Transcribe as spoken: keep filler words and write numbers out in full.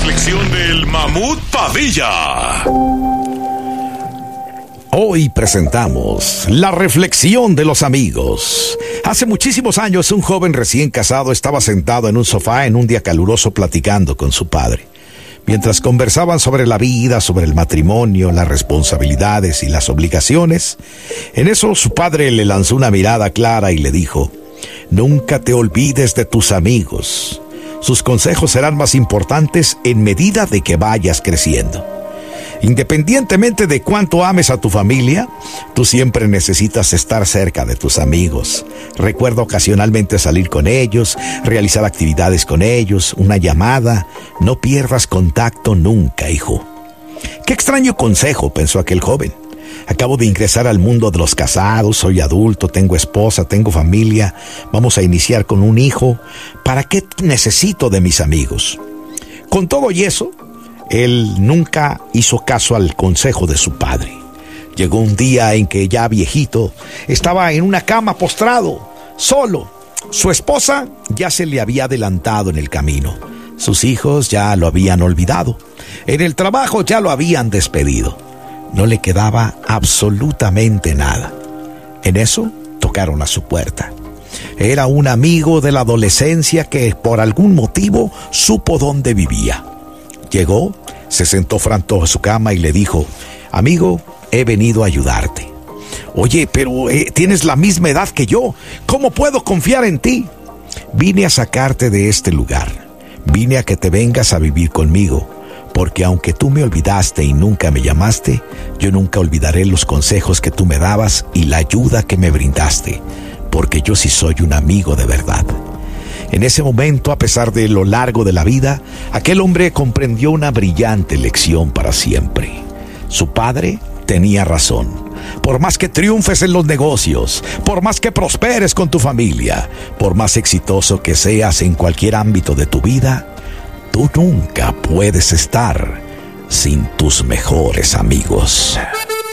reflexión del Mamut Padilla. Hoy presentamos la reflexión de los amigos. Hace muchísimos años, un joven recién casado estaba sentado en un sofá en un día caluroso platicando con su padre. Mientras conversaban sobre la vida, sobre el matrimonio, las responsabilidades y las obligaciones, en eso su padre le lanzó una mirada clara y le dijo: nunca te olvides de tus amigos. Sus consejos serán más importantes en medida de que vayas creciendo. Independientemente de cuánto ames a tu familia, tú siempre necesitas estar cerca de tus amigos. Recuerda ocasionalmente salir con ellos, realizar actividades con ellos, una llamada. No pierdas contacto nunca, hijo. Qué extraño consejo, pensó aquel joven. Acabo de ingresar al mundo de los casados, soy adulto, tengo esposa, tengo familia, vamos a iniciar con un hijo. ¿Para qué necesito de mis amigos? Con todo y eso, él nunca hizo caso al consejo de su padre. Llegó un día en que ya viejito, estaba en una cama postrado, solo. Su esposa ya se le había adelantado en el camino. Sus hijos ya lo habían olvidado. En el trabajo ya lo habían despedido. No le quedaba absolutamente nada. En eso tocaron a su puerta. Era un amigo de la adolescencia que por algún motivo supo dónde vivía. Llegó, se sentó frente a su cama y le dijo: amigo, he venido a ayudarte. Oye, pero eh, tienes la misma edad que yo. ¿Cómo puedo confiar en ti? Vine a sacarte de este lugar. Vine a que te vengas a vivir conmigo. Porque aunque tú me olvidaste y nunca me llamaste, yo nunca olvidaré los consejos que tú me dabas y la ayuda que me brindaste. Porque yo sí soy un amigo de verdad. En ese momento, a pesar de lo largo de la vida, aquel hombre comprendió una brillante lección para siempre. Su padre tenía razón. Por más que triunfes en los negocios, por más que prosperes con tu familia, por más exitoso que seas en cualquier ámbito de tu vida, tú nunca puedes estar sin tus mejores amigos.